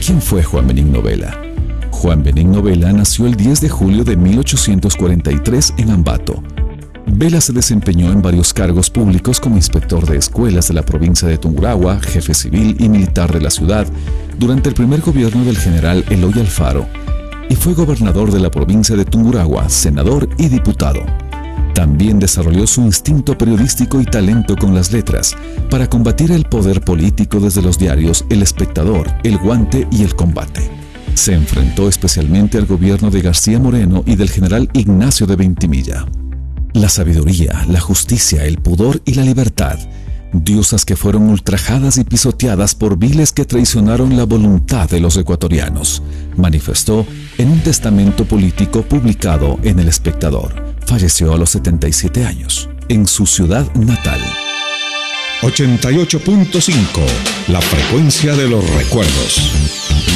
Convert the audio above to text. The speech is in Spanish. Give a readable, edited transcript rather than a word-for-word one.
¿Quién fue Juan Benigno Vela? Juan Benigno Vela nació el 10 de julio de 1843 en Ambato. Vela se desempeñó en varios cargos públicos como inspector de escuelas de la provincia de Tungurahua, jefe civil y militar de la ciudad, durante el primer gobierno del general Eloy Alfaro, y fue gobernador de la provincia de Tungurahua, senador y diputado. También desarrolló su instinto periodístico y talento con las letras para combatir el poder político desde los diarios El Espectador, El Guante y El Combate. Se enfrentó especialmente al gobierno de García Moreno y del general Ignacio de Ventimilla. La sabiduría, la justicia, el pudor y la libertad, diosas que fueron ultrajadas y pisoteadas por viles que traicionaron la voluntad de los ecuatorianos, manifestó en un testamento político publicado en El Espectador. Falleció a los 77 años, en su ciudad natal. 88.5, la frecuencia de los recuerdos.